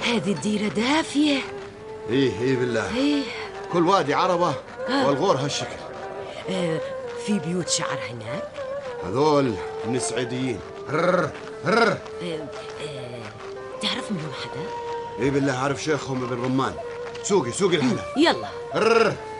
هذه الديرة دافية. ايه بالله. ايه كل وادي عربة والغور هالشكل. في بيوت شعر هناك. هذول من السعيديين. تعرف منهم حدا؟ ايه بالله عارف شيخهم ابن رمان. سوقي الحلا. يلا.